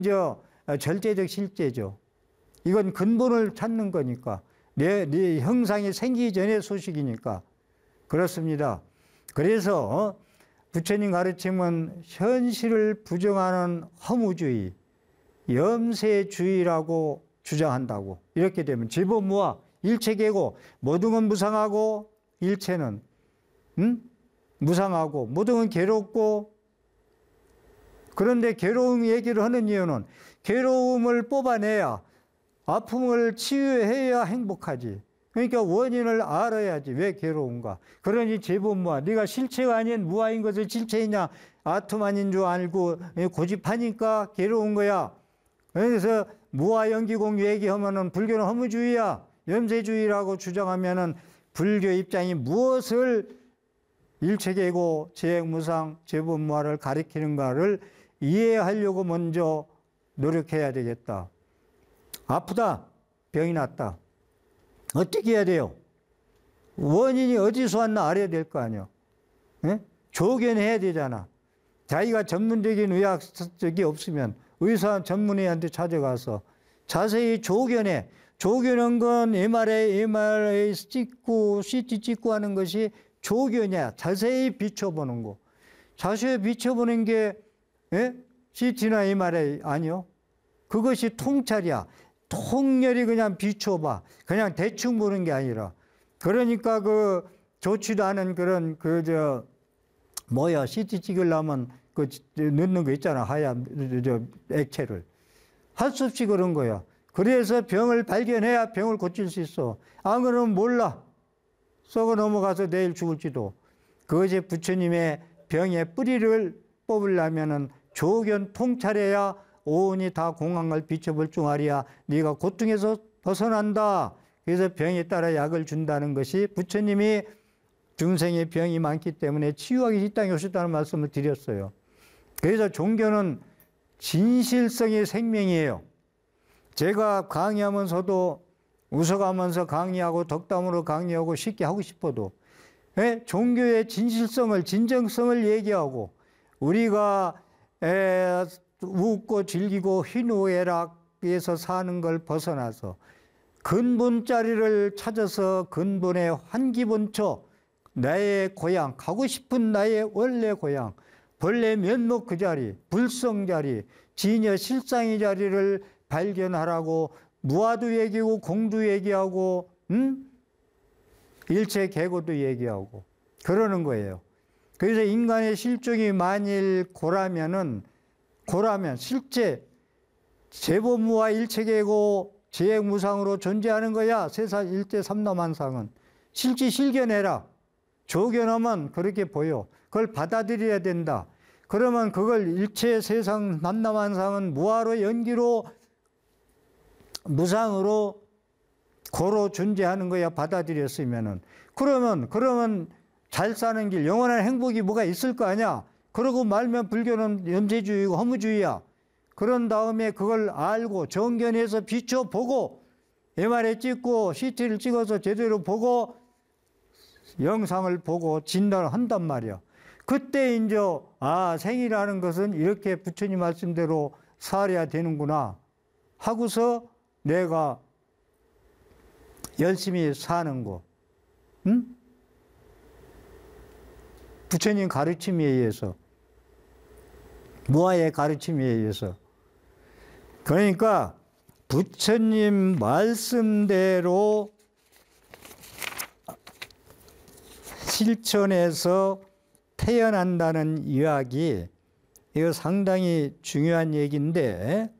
이제 절대적 실제죠. 이건 근본을 찾는 거니까. 내 형상이 생기기 전의 소식이니까. 그렇습니다. 그래서 부처님 가르침은 현실을 부정하는 허무주의, 염세주의라고 주장한다고. 이렇게 되면 지법무화, 일체계고 모든 건 무상하고 일체는 무상하고 모든 건 괴롭고, 그런데 괴로움 얘기를 하는 이유는 괴로움을 뽑아내야, 아픔을 치유해야 행복하지. 그러니까 원인을 알아야지. 왜 괴로운가. 그러니 제법무화. 네가 실체가 아닌 무아인 것을 실체이냐, 아픔 아닌 줄 알고 고집하니까 괴로운 거야. 그래서 무아연기공 얘기하면은 불교는 허무주의야, 염세주의라고 주장하면은 불교 입장이 무엇을 일체계고 재행무상 제법무화를 가리키는가를 이해하려고 먼저 노력해야 되겠다. 아프다, 병이 났다. 어떻게 해야 돼요? 원인이 어디서 왔나 알아야 될 거 아니에요. 예? 조견해야 되잖아. 자기가 전문적인 의학적이 없으면 의사 전문의한테 찾아가서 자세히 조견해. 조견한 건 MRI 찍고 CT 찍고 하는 것이 조견이야. 자세히 비춰보는 거. 자세히 비춰보는 게 CT나 MRI 아니요. 그것이 통찰이야. 통렬히 그냥 비춰봐. 그냥 대충 보는 게 아니라. 그러니까 그 좋지도 않은 그런 CT 찍으려면 그 넣는 거 있잖아. 하얀 액체를. 할 수 없이 그런 거야. 그래서 병을 발견해야 병을 고칠 수 있어. 안 그러면 몰라. 썩어 넘어가서 내일 죽을지도. 그것이 부처님의 병의 뿌리를 뽑으려면은 조견 통찰해야 온이 다 공황을 비춰볼 줄 알이야. 네가 고통에서 벗어난다. 그래서 병에 따라 약을 준다는 것이 부처님이 중생의 병이 많기 때문에 치유하기 이 땅에 오셨다는 말씀을 드렸어요. 그래서 종교는 진실성의 생명이에요. 제가 강의하면서도 웃어가면서 강의하고 덕담으로 강의하고 쉽게 하고 싶어도 종교의 진실성을, 진정성을 얘기하고 우리가 웃고 즐기고 희노애락에서 사는 걸 벗어나서 근본자리를 찾아서 근본의 환기본초, 나의 고향, 가고 싶은 나의 원래 고향, 본래 면목 그 자리, 불성 자리, 진여 실상의 자리를 발견하라고 무아도 얘기하고 공도 얘기하고 일체 계고도 얘기하고 그러는 거예요. 그래서 인간의 실종이 만일 고라면 실제 제법무와 일체계고 재행무상으로 존재하는 거야. 세상 일제 삼라만상은. 실제 실견해라. 조견하면 그렇게 보여. 그걸 받아들여야 된다. 그러면 그걸 일체 세상 남남한상은 무아로 연기로 무상으로 고로 존재하는 거야. 받아들였으면은. 그러면 잘 사는 길, 영원한 행복이 뭐가 있을 거 아니야. 그러고 말면 불교는 염세주의고 허무주의야. 그런 다음에 그걸 알고 정견해서 비춰보고 MRI 찍고 CT를 찍어서 제대로 보고 영상을 보고 진단을 한단 말이야. 그때 이제 생이라는 것은 이렇게 부처님 말씀대로 살아야 되는구나 하고서 내가 열심히 사는 거. 응? 부처님 가르침에 의해서, 무아의 가르침에 의해서. 그러니까 부처님 말씀대로 실천해서 태어난다는 이야기, 이거 상당히 중요한 얘기인데,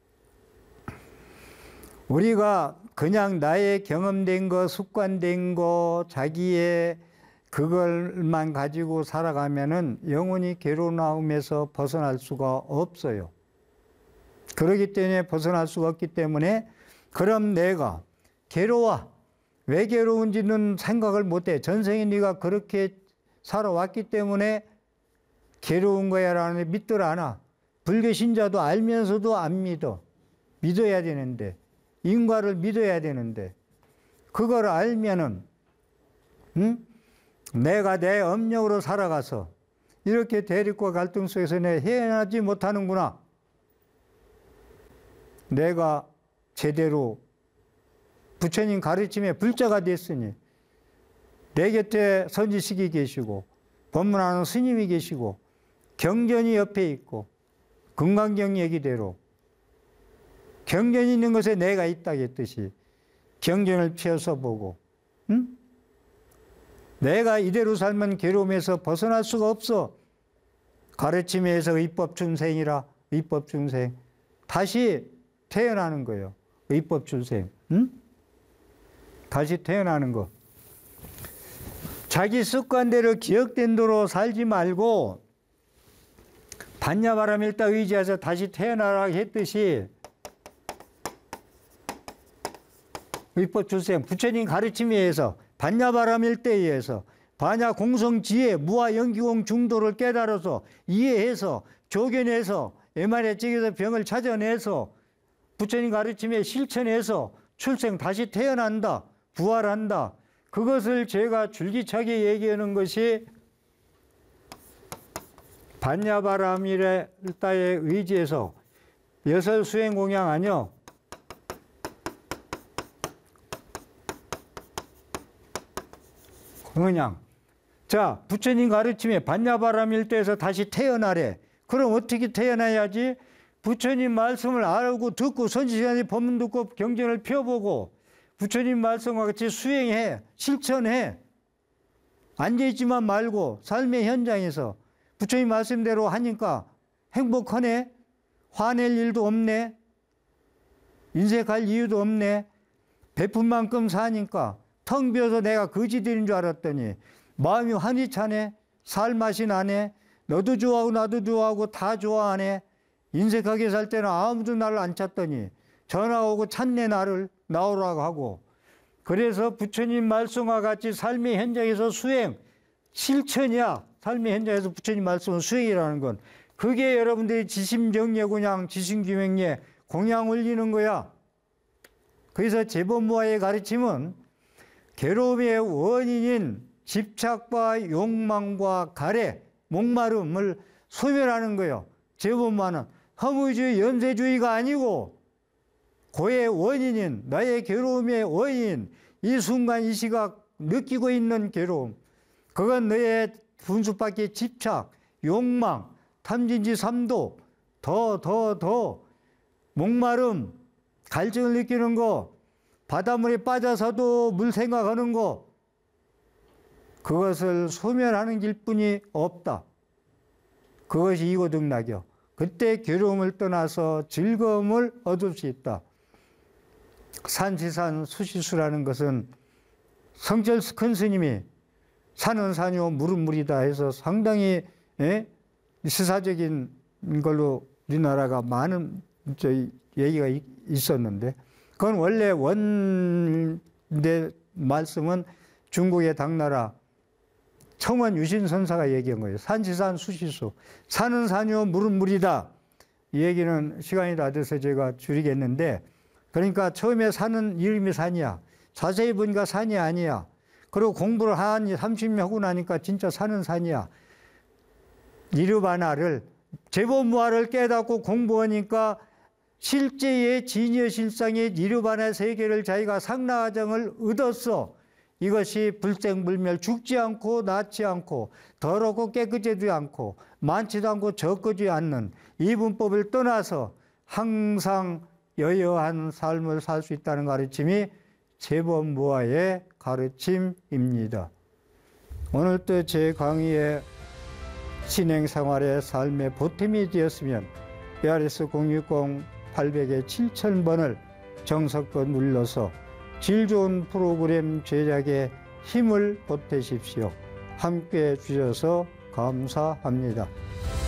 우리가 그냥 나의 경험된 거, 습관된 거, 자기의 그걸만 가지고 살아가면은 영원히 괴로움에서 벗어날 수가 없어요. 그렇기 때문에 벗어날 수가 없기 때문에 그럼 내가 괴로워. 왜 괴로운지는 생각을 못해. 전생에 네가 그렇게 살아왔기 때문에 괴로운 거야 라는 믿들 않아. 불교 신자도 알면서도 안 믿어. 믿어야 되는데. 인과를 믿어야 되는데. 그걸 알면은 내가 내 업력으로 살아가서 이렇게 대립과 갈등 속에서 내 헤어나지 못하는구나. 내가 제대로 부처님 가르침에 불자가 됐으니 내 곁에 선지식이 계시고 법문하는 스님이 계시고 경전이 옆에 있고 금강경 얘기대로 경전이 있는 것에 내가 있다겠듯이 경전을 펴서 보고, 응? 내가 이대로 살면 괴로움에서 벗어날 수가 없어. 가르침에서 의법중생이라. 의법중생. 다시 태어나는 거예요. 의법중생. 응? 다시 태어나는 거. 자기 습관대로 기억된 대로 살지 말고 반야바람일다 의지해서 다시 태어나라 했듯이 의법출생, 부처님 가르침에 의해서 반야바람일대에 의해서 반야공성지혜 무아연기공 중도를 깨달아서 이해해서 조견해서 MR에 찍어서 병을 찾아내서 부처님 가르침에 실천해서 출생 다시 태어난다, 부활한다. 그것을 제가 줄기차게 얘기하는 것이 반야바람일다에 의지해서 여설수행공양 아니요. 그냥 자, 부처님 가르침에 반야바람일대에서 다시 태어나래. 그럼 어떻게 태어나야지? 부처님 말씀을 알고 듣고 선지시간에 법문 듣고 경전을 펴보고 부처님 말씀과 같이 수행해, 실천해. 앉아있지만 말고 삶의 현장에서 부처님 말씀대로 하니까 행복하네. 화낼 일도 없네. 인색할 이유도 없네. 베푼 만큼 사니까 텅 비어서 내가 거지들인 줄 알았더니 마음이 환히 차네. 살 맛이 나네. 너도 좋아하고 나도 좋아하고 다 좋아하네. 인색하게 살 때는 아무도 나를 안 찾더니 전화 오고 찾네. 나를 나오라고 하고. 그래서 부처님 말씀과 같이 삶의 현장에서 수행, 실천이야. 삶의 현장에서 부처님 말씀은 수행이라는 건. 그게 여러분들이 지심정예 공양, 지심규명예 공양 올리는 거야. 그래서 제법무아의 가르침은 괴로움의 원인인 집착과 욕망과 가래, 목마름을 소멸하는 거예요. 제법무아는 허무주의, 연세주의가 아니고 고의 원인인, 나의 괴로움의 원인, 이 순간 이 시각 느끼고 있는 괴로움, 그건 너의 분수밖에 집착, 욕망, 탐진지 삼도, 더 목마름, 갈증을 느끼는 거, 바닷물에 빠져서도 물 생각하는 거, 그것을 소멸하는 길뿐이 없다. 그것이 이고등락이요. 그때 괴로움을 떠나서 즐거움을 얻을 수 있다. 산시산 수시수라는 것은 성철 큰 스님이 산은 산이요 물은 물이다 해서 상당히 시사적인 걸로 우리나라가 많은 얘기가 있었는데, 그건 원래 원대 말씀은 중국의 당나라 청원 유신선사가 얘기한 거예요. 산시산 수시수. 산은 산이요 물은 물이다. 이 얘기는 시간이 다 돼서 제가 줄이겠는데, 그러니까 처음에 산은 이름이 산이야. 자세히 보니까 산이 아니야. 그리고 공부를 한 30년 하고 나니까 진짜 산은 산이야. 니르바나를, 제법무아를 깨닫고 공부하니까 실제의 진여실상의 니르바나 세계를 자기가 상라화정을 얻었어. 이것이 불생불멸, 죽지 않고 낫지 않고 더럽고 깨끗하지 않고 많지도 않고 적지 않는 이 분법을 떠나서 항상 여여한 삶을 살 수 있다는 가르침이 제법무아의 가르침입니다. 오늘 또 제 강의의 진행생활의 삶의 보탬이 되었으면 ARS 060-800의 7000번을 정석껏 눌러서 질 좋은 프로그램 제작에 힘을 보태십시오. 함께해 주셔서 감사합니다.